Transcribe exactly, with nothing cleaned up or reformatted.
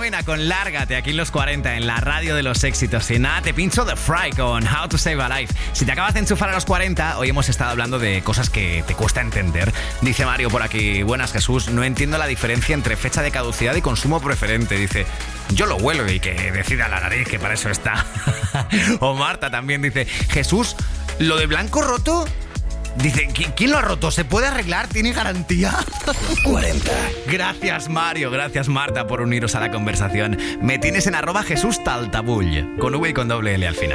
Mena con Lárgate aquí en los cuarenta, en la radio de los éxitos. Y nada, te pincho The Fry con How to Save a Life. Si te acabas de enchufar a los cuarenta, hoy hemos estado hablando de cosas que te cuesta entender. Dice Mario por aquí: buenas, Jesús, no entiendo la diferencia entre fecha de caducidad y consumo preferente. Dice: yo lo huelo y que decida la nariz, que para eso está. O Marta también dice: Jesús, lo de blanco roto... Dice, ¿quién lo ha roto? ¿Se puede arreglar? ¿Tiene garantía? cuarenta. Gracias, Mario. Gracias, Marta, por uniros a la conversación. Me tienes en arroba Jesús Taltabull, con V y con doble L al final.